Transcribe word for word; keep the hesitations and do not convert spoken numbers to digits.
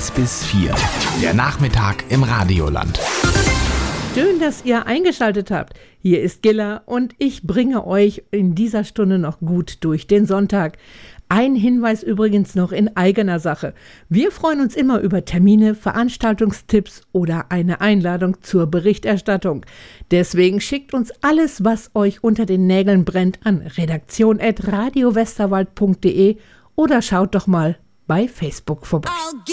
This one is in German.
eins bis vier. Der Nachmittag im Radioland. Schön, dass ihr eingeschaltet habt. Hier ist Gilla und ich bringe euch in dieser Stunde noch gut durch den Sonntag. Ein Hinweis übrigens noch in eigener Sache. Wir freuen uns immer über Termine, Veranstaltungstipps oder eine Einladung zur Berichterstattung. Deswegen schickt uns alles, was euch unter den Nägeln brennt, an redaktion at radiowesterwald punkt de oder schaut doch mal bei Facebook vorbei.